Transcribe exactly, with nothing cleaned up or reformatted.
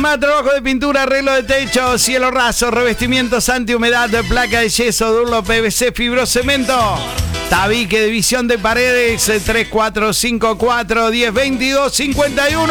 más, trabajo de pintura, arreglo de techo, cielo raso, revestimientos antihumedad, placa de yeso, Durlo P V C, fibrocemento. Tabique de visión de paredes, tres cuatro cinco cuatro, diez veintidós cincuenta y uno.